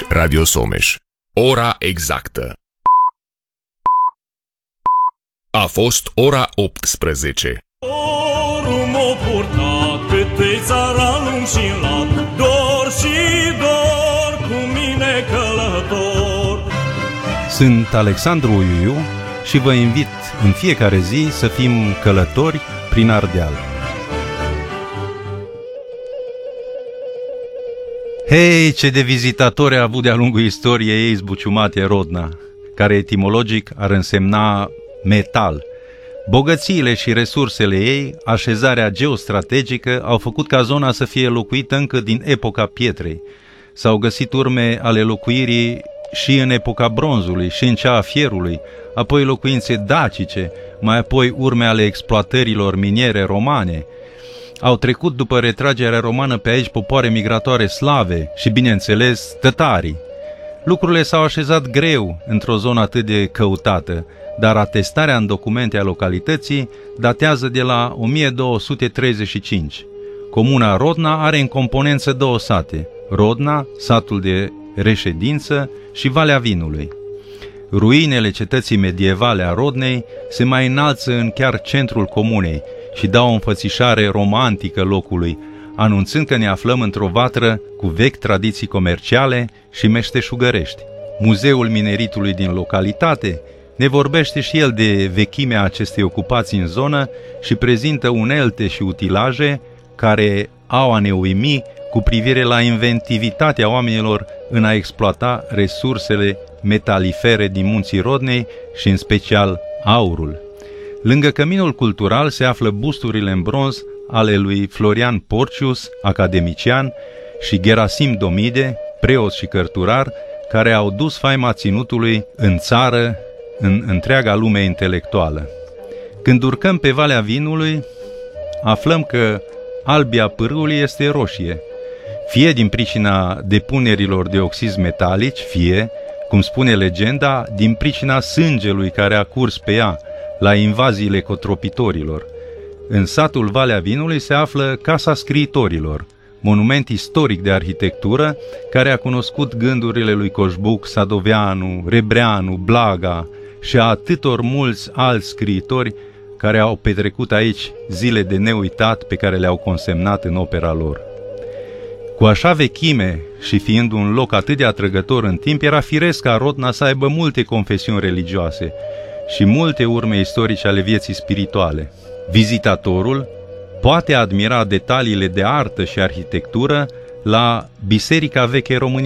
Radio Someș. Ora exactă. A fost ora 18. Dorul m-a purtat câte țaranul și lat, dor și dor cu mine călător. Sunt Alexandru Uiuiu și vă invit în fiecare zi să fim călători prin Ardeal. Hei, ce de vizitatori a avut de-a lungul istoriei ei zbuciumate Rodna, care etimologic ar însemna metal. Bogățiile și resursele ei, așezarea geostrategică, au făcut ca zona să fie locuită încă din epoca pietrei. S-au găsit urme ale locuirii și în epoca bronzului și în cea a fierului, apoi locuințe dacice, mai apoi urme ale exploatărilor miniere romane. Au trecut după retragerea romană pe aici popoare migratoare slave și, bineînțeles, tătarii. Lucrurile s-au așezat greu într-o zonă atât de căutată, dar atestarea în documente a localității datează de la 1235. Comuna Rodna are în componență două sate, Rodna, satul de reședință, și Valea Vinului. Ruinele cetății medievale a Rodnei se mai înalță în chiar centrul comunei și dau o înfățișare romantică locului, anunțând că ne aflăm într-o vatră cu vechi tradiții comerciale și meșteșugărești. Muzeul Mineritului din localitate ne vorbește și el de vechimea acestei ocupații în zonă și prezintă unelte și utilaje care au a ne uimi cu privire la inventivitatea oamenilor în a exploata resursele metalifere din munții Rodnei și în special aurul. Lângă căminul cultural se află busturile în bronz ale lui Florian Porcius, academician, și Gerasim Domide, preot și cărturar, care au dus faima ținutului în țară, în întreaga lume intelectuală. Când urcăm pe Valea Vinului, aflăm că albia pârâului este roșie, fie din pricina depunerilor de oxizi metalici, fie, cum spune legenda, din pricina sângelui care a curs pe ea la invaziile cotropitorilor. În satul Valea Vinului se află Casa Scriitorilor, monument istoric de arhitectură care a cunoscut gândurile lui Coșbuc, Sadoveanu, Rebreanu, Blaga și a atâtor mulți alți scriitori care au petrecut aici zile de neuitat pe care le-au consemnat în opera lor. Cu așa vechime și fiind un loc atât de atrăgător în timp, era firesc ca Rodna să aibă multe confesiuni religioase și multe urme istorice ale vieții spirituale. Vizitatorul poate admira detaliile de artă și arhitectură la Biserica Veche Românească,